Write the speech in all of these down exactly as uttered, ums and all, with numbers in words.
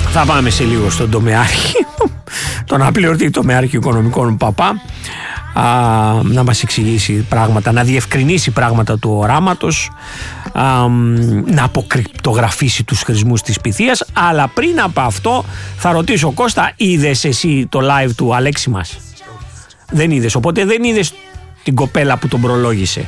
Θα πάμε σε λίγο στον τομεάρχη, τον απληρωτή τομεάρχη οικονομικών Παπά, α, να μας εξηγήσει πράγματα, να διευκρινίσει πράγματα του οράματος, α, να αποκρυπτογραφήσει τους χρησμούς της Πυθίας. Αλλά πριν από αυτό θα ρωτήσω, Κώστα, είδες εσύ το live του Αλέξη μας? Δεν είδες, οπότε δεν είδες την κοπέλα που τον προλόγησε.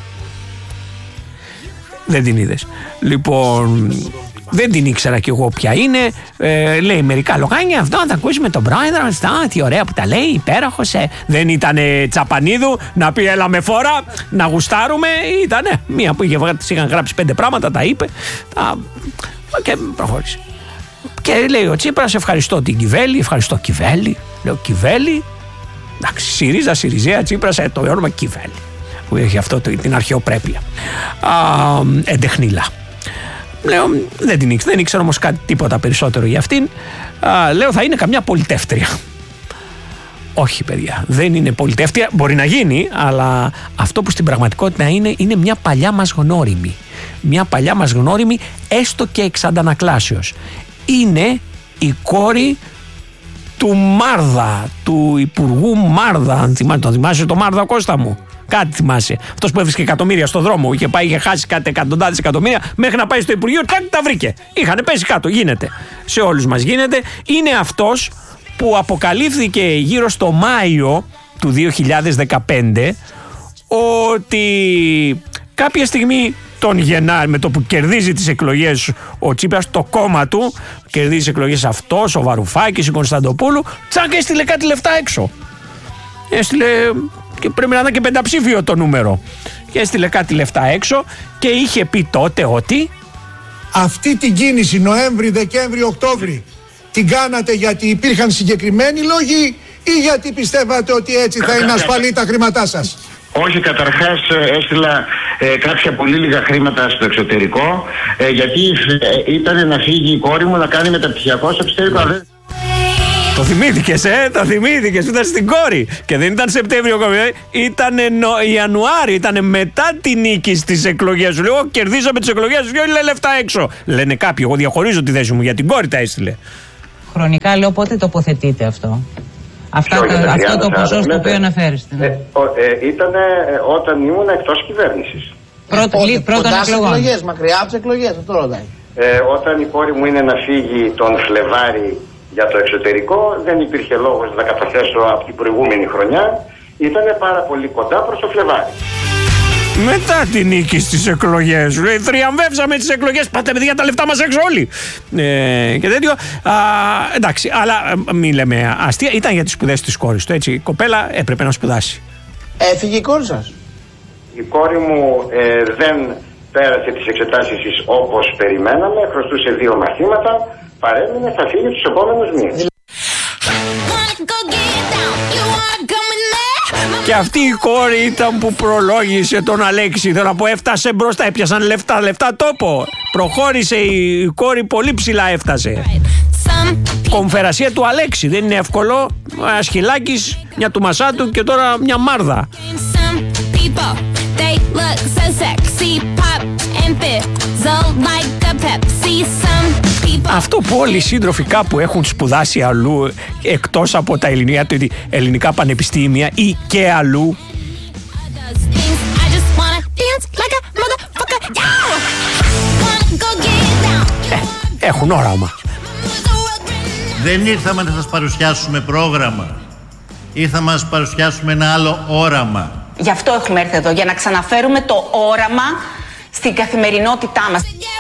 Δεν την είδες. Λοιπόν, δεν την ήξερα κι εγώ ποια είναι. Ε, λέει μερικά λογάνια, αυτό να τα ακούσουμε τον πρόεδρο. Αυτά, τι ωραία που τα λέει, υπέροχος. Ε. Δεν ήταν Τσαπανίδου να πει έλα με φόρα, να γουστάρουμε. Ήταν μία που είχε, της είχαν γράψει πέντε πράγματα, τα είπε. Τα, και προχώρησε. Και λέει ο Τσίπρας, ευχαριστώ την Κιβέλη, ευχαριστώ Κιβέλη. Λέω Κιβέλη. Εντάξει, ΣΥΡΙΖΑ, ΣΥΡΙΖΑ, Τσίπρας, ε, το όνομα Κιβέλη. Που έχει αυτό το, την αρχαιοπρέπεια. Εντεχνίλα. Λέω, δεν την ήξερα, δεν ήξερα όμως κάτι τίποτα περισσότερο για αυτήν. Α, λέω, θα είναι καμιά πολιτεύτρια. Όχι, παιδιά, δεν είναι πολιτεύτρια. Μπορεί να γίνει, αλλά αυτό που στην πραγματικότητα είναι, είναι μια παλιά μας γνώριμη. Μια παλιά μας γνώριμη, έστω και εξ αντανακλάσεως. Είναι η κόρη του Μάρδα, του Υπουργού Μάρδα. Αν θυμάσαι, τον θυμάσαι το Μάρδα, Κώστα μου? Κάτι θυμάσαι. Αυτός που έβρισκε εκατομμύρια στον δρόμο. Είχε πάει, είχε χάσει κάτι εκατοντάδες εκατομμύρια μέχρι να πάει στο Υπουργείο. Τάκ, τα βρήκε. Είχανε πέσει κάτω. Γίνεται. Σε όλους μας γίνεται. Είναι αυτός που αποκαλύφθηκε γύρω στο Μάιο του δύο χιλιάδες δεκαπέντε ότι κάποια στιγμή τον Γενάρη, με το που κερδίζει τις εκλογές ο Τσίπρας, το κόμμα του, κερδίζει τις εκλογές αυτός, ο Βαρουφάκης, η Κωνσταντοπούλου, τσάκα έστειλε κάτι λεφτά έξω. Έστειλε. Και πρέπει να ήταν και πενταψήφιο το νούμερο. Και έστειλε κάτι λεφτά έξω και είχε πει τότε ότι αυτή την κίνηση Νοέμβρη, Δεκέμβρη, Οκτώβρη την κάνατε γιατί υπήρχαν συγκεκριμένοι λόγοι ή γιατί πιστεύατε ότι έτσι θα είναι ασφαλή τα χρήματά σας? Όχι, καταρχάς έστειλα ε, κάποια πολύ λίγα χρήματα στο εξωτερικό ε, γιατί ε, ήταν να φύγει η κόρη μου να κάνει μεταπτυχιακό στο εξωτερικό. Το θυμήθηκες, ε, το θυμήθηκες, ήταν στην κόρη. Και δεν ήταν Σεπτέμβριο, ήταν Ιανουάριο, ήταν μετά τη νίκη στις εκλογές. Σου λέω, κερδίσαμε τις εκλογές, σου λέει λεφτά έξω. Λένε κάποιοι, εγώ διαχωρίζω τη θέση μου, για την κόρη τα έστειλε. Χρονικά λέω πότε τοποθετείτε αυτό? Αυτά, το, αυτό το ποσό στο οποίο αναφέρεστε. Ναι. Ε, ε, ήταν όταν ήμουν εκτός κυβέρνησης. Πρώτον εκλογές, μακριά από τις εκλογές, αυτό ρωτάει. Ε, όταν η κόρη μου είναι να φύγει τον Φλεβάρι για το εξωτερικό, δεν υπήρχε λόγος να καταθέσω από την προηγούμενη χρονιά. Ήταν πάρα πολύ κοντά προς το Φλεβάρι. Μετά την νίκη στις εκλογές, λέει, θριαμβεύσαμε τις εκλογές, πάτε παιδιά τα λεφτά μας έξω όλοι. Ε, και τέτοιο. Α, εντάξει, αλλά μην λέμε αστεία, ήταν για τις σπουδές της κόρης του, έτσι. Η κοπέλα έπρεπε να σπουδάσει. Έφυγε η κόρη σας? Η κόρη μου ε, δεν πέρασε τις εξετάσεις της όπως περιμέναμε, χρωστούσε δύο μαθήματα. Παρέμεινε, θα φύγει τους επόμενους μήνες. Και αυτή η κόρη ήταν που προλόγησε τον Αλέξη. Θέλω να πω, έφτασε μπροστά, έπιασαν λεφτά, λεφτά τόπο. Προχώρησε η κόρη, πολύ ψηλά έφτασε. Κομφερασία του Αλέξη, δεν είναι εύκολο. Ασχυλάκης, μια του Μασάτου και τώρα μια Μάρδα. Αυτό που όλοι οι σύντροφοι κάπου έχουν σπουδάσει αλλού εκτός από τα ελληνικά, ελληνικά πανεπιστήμια ή και αλλού, ε, έχουν όραμα. Δεν ήρθαμε να σας παρουσιάσουμε πρόγραμμα. Ήρθαμε να σας παρουσιάσουμε ένα άλλο όραμα. Γι' αυτό έχουμε έρθει εδώ, για να ξαναφέρουμε το όραμα στην καθημερινότητά μας.